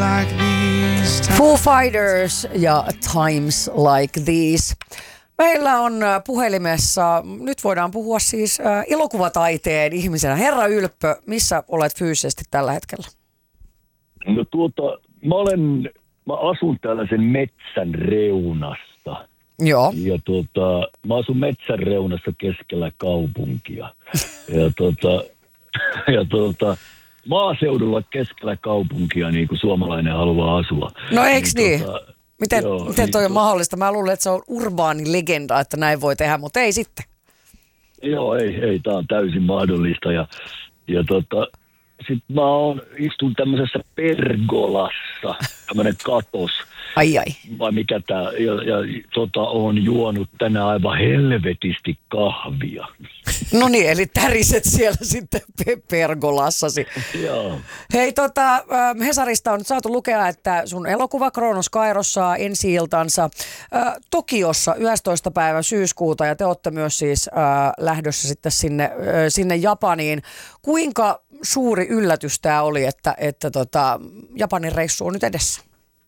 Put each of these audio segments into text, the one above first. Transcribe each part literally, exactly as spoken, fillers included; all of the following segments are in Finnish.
like these. Foo Fighters ja Times Like These. Meillä on puhelimessa, nyt voidaan puhua siis äh, elokuvataiteen ihmisenä. Herra Ylppö, missä olet fyysisesti tällä hetkellä? No tuota, mä olen, mä asun tällaisen metsän reunassa. Joo. Ja tuota, mä asun metsän reunassa keskellä kaupunkia. Ja tuota, ja tuota, maaseudulla keskellä kaupunkia, niin kuin suomalainen haluaa asua. No eiks niin? niin? Tuota, Miten, joo, miten toi niin, on mahdollista? Mä luulen, että se on urbaani legenda, että näin voi tehdä, mutta ei sitten. Joo, ei, ei, tää on täysin mahdollista. Ja, ja tota, sit mä oon, istun tämmöisessä pergolassa, tämmönen katos. Ai ai. Vai mikä tää, ja, ja tota, oon juonut tänään aivan helvetisti kahvia. No niin, eli täriset siellä sitten pe- pergolassasi. Joo. Hei, tota, Hesarista on nyt saatu lukea, että sun elokuva Kronos Kairossa ensi-iltansa äh, Tokiossa yhdestoista päivä syyskuuta, ja te olette myös siis äh, lähdössä sitten sinne, äh, sinne Japaniin. Kuinka suuri yllätys tämä oli, että, että tota, Japanin reissu on nyt edessä?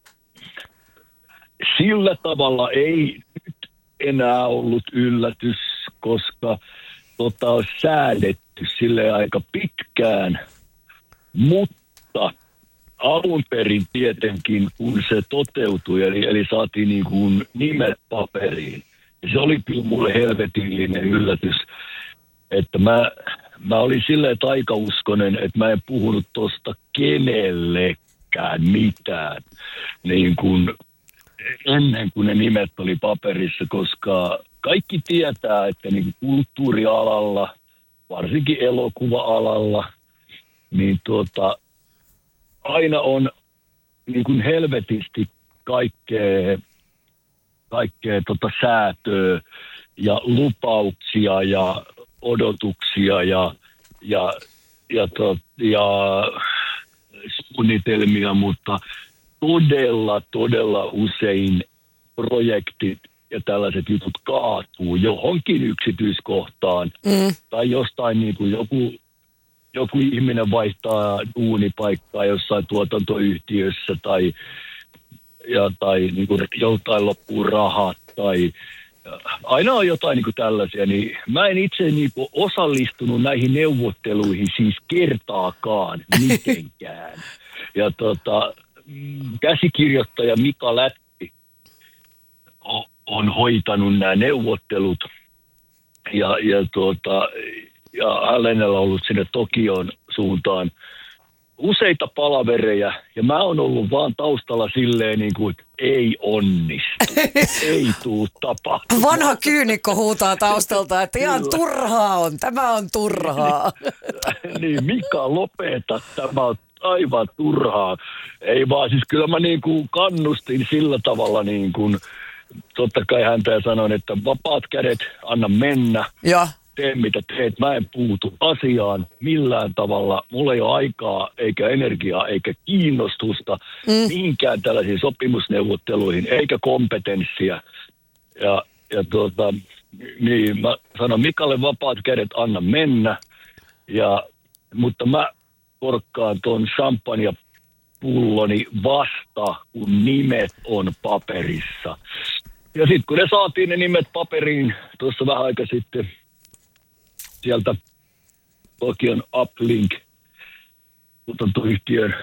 Sillä tavalla ei nyt enää ollut yllätys, koska tota on säädetty sille aika pitkään, mutta alun perin tietenkin, kun se toteutui, eli, eli saatiin niin kuin nimet paperiin, se oli kyllä mulle helvetillinen yllätys, että mä, mä olin silleen taikauskonen, että mä en puhunut tosta kenellekään mitään, niin kuin ennen kuin ne nimet oli paperissa, koska kaikki tietää, että niin kulttuurialalla, varsinkin elokuva-alalla, niin tuota, aina on niin kuin helvetisti kaikkea, kaikkea tota säätöä ja lupauksia ja odotuksia ja, ja, ja, tot, ja suunnitelmia, mutta todella, todella usein projektit ja tällaiset jutut kaatuu johonkin yksityiskohtaan. Mm. Tai jostain niin kuin joku, joku ihminen vaihtaa duunipaikkaa jossain tuotantoyhtiössä tai, ja, tai niin kuin joltain loppuu rahat tai aina on jotain niin kuin tällaisia. Niin mä en itse niin kuin osallistunut näihin neuvotteluihin siis kertaakaan mitenkään. Ja tota, käsikirjoittaja Mika Lätti on hoitanut nämä neuvottelut ja, ja, tuota, ja hänellä on ollut sinne Tokion suuntaan useita palavereja ja mä oon ollut vaan taustalla silleen niin kuin, että ei onnistu, ei tuu tapahtumaan. Vanha kyynikko huutaa taustalta, että ihan turhaa on, tämä on turhaa. Niin, Mika, lopeta, tämä on aivan turhaa. Ei vaan, siis kyllä mä niin kuin kannustin sillä tavalla niin kuin, totta kai häntä ja sanoin, että vapaat kädet, anna mennä. Ja. Tee mitä teet, mä en puutu asiaan millään tavalla. Mulla ei ole aikaa, eikä energiaa, eikä kiinnostusta mm. mihinkään tällaisiin sopimusneuvotteluihin, eikä kompetenssia. Ja, ja tuota, niin mä sanon Mikalle vapaat kädet, anna mennä. Ja, mutta mä korkkaan tuon champagnepulloni vasta, kun nimet on paperissa. Ja sitten kun ne saatiin ne nimet paperiin tuossa vähän aika sitten sieltä Tokion Uplink tuotantoyhtiön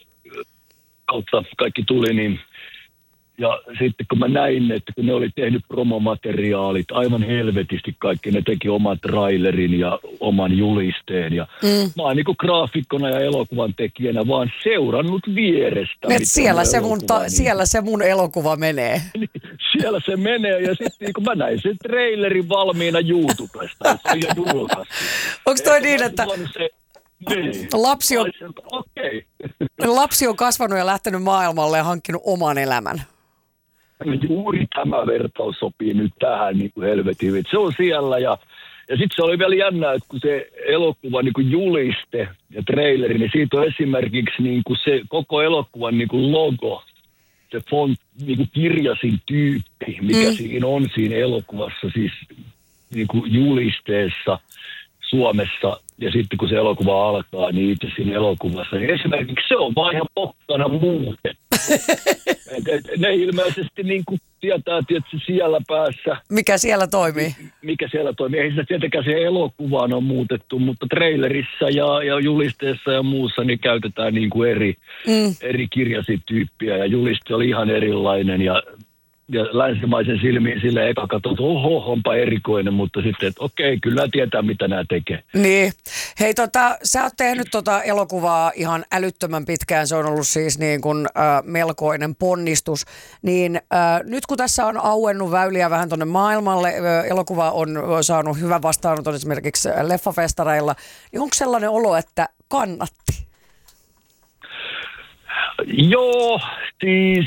kautta kaikki tuli, niin ja sitten kun mä näin, että kun ne oli tehnyt promomateriaalit aivan helvetisti kaikki, ne teki oman trailerin ja oman julisteen. Ja mm. mä oon niin kuin graafikkona ja elokuvan tekijänä vaan seurannut vierestä. Siellä se, mun ta- niin. siellä se mun elokuva menee. Siellä se menee ja sitten niin kun mä näin sen trailerin valmiina YouTubesta. Se on jo julkaistu. Onko toi niin, että se, niin. lapsi, on, okay. lapsi on kasvanut ja lähtenyt maailmalle ja hankkinut oman elämän? Juuri tämä vertaus sopii nyt tähän niin kuin helvetin. Se on siellä ja, ja sitten se oli vielä jännä, että kun se elokuva niin kuin juliste ja traileri, niin siitä on esimerkiksi niin kuin se koko elokuvan niin kuin logo, se font, niin kuin kirjasin tyyppi, mikä mm. siinä on siinä elokuvassa, siis niin kuin julisteessa Suomessa, Ja sitten kun se elokuva alkaa, niin itse siinä elokuvassa, niin esimerkiksi se on vaan ihan pokkana muuten. et, et, ne ilmeisesti niin kuin tietää, että siellä päässä. Mikä siellä toimii? Mikä siellä toimii. Ei sitä tietenkään siihen elokuvaan on muutettu, mutta trailerissa ja, ja julisteessa ja muussa niin käytetään niin kuin eri, mm. eri kirjasityyppiä. Ja juliste oli ihan erilainen ja Ja länsimaisen silmiin sille eka katsoi, että oho, onpa erikoinen, mutta sitten, että okei, kyllä tietää, mitä nämä tekee. Niin. Hei, tota, sä oot tehnyt tota elokuvaa ihan älyttömän pitkään, se on ollut siis niin kuin äh, melkoinen ponnistus. Niin äh, nyt kun tässä on auennut väyliä vähän tuonne maailmalle, äh, elokuva on saanut hyvän vastaanoton esimerkiksi leffafestareilla, niin onko sellainen olo, että kannatti? Joo, siis